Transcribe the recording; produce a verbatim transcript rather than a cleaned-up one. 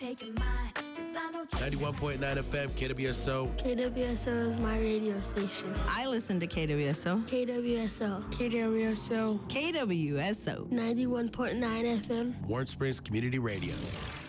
ninety-one point nine F M, K W S O. K W S O is my radio station. I listen to K W S O. K W S O. K W S O. K W S O. ninety-one point nine F M. Warren Springs Community Radio.